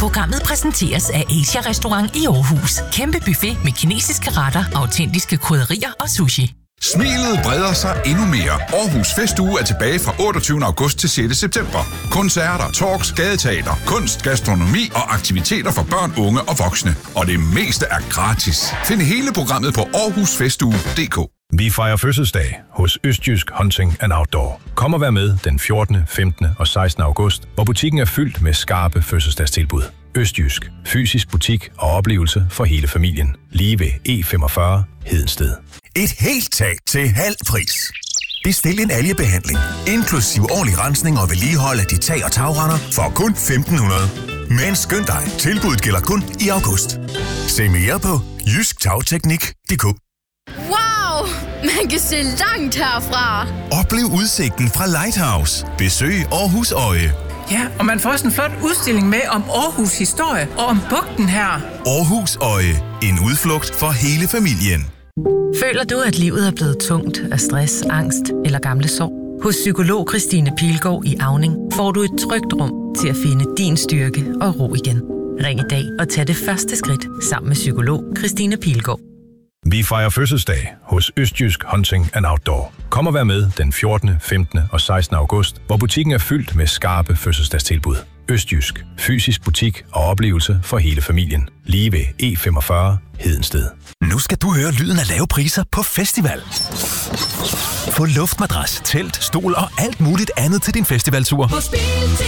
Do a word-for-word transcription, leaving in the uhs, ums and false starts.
Programmet præsenteres af Asia Restaurant i Aarhus. Kæmpe buffet med kinesiske retter, autentiske krydderier og sushi. Smilet breder sig endnu mere. Aarhus Festuge er tilbage fra otteogtyvende august til sjette september. Koncerter, talks, gadeteater, kunst, gastronomi og aktiviteter for børn, unge og voksne. Og det meste er gratis. Find hele programmet på aarhus festuge punktum d k. Vi fejrer fødselsdag hos Østjysk Hunting and Outdoor. Kom og vær med den fjortende, femtende og sekstende august, hvor butikken er fyldt med skarpe fødselsdagstilbud. Østjysk. Fysisk butik og oplevelse for hele familien. Lige ved E femogfyrre Hedensted. Et helt tag til halv pris. Bestil en algebehandling, inklusiv årlig rensning og vedligehold af de tag- og tagrender for kun femten hundrede. Men skynd dig, tilbuddet gælder kun i august. Se mere på jysk tagteknik punktum d k. Wow! Man kan se langt herfra. Oplev udsigten fra Lighthouse. Besøg Aarhus Øje. Ja, og man får også en flot udstilling med om Aarhus historie og om bugten her. Aarhus Øje. En udflugt for hele familien. Føler du, at livet er blevet tungt af stress, angst eller gamle sår? Hos psykolog Christine Pilgaard i Auning får du et trygt rum til at finde din styrke og ro igen. Ring i dag og tag det første skridt sammen med psykolog Christine Pilgaard. Vi fejrer fødselsdag hos Østjysk Hunting and Outdoor. Kom og vær med den fjortende, femtende og sekstende august, hvor butikken er fyldt med skarpe fødselsdagstilbud. Østjysk. Fysisk butik og oplevelse for hele familien. Lige ved E femogfyrre Hedensted. Nu skal du høre lyden af lave priser på festival. Få luftmadras, telt, stol og alt muligt andet til din festivaltur.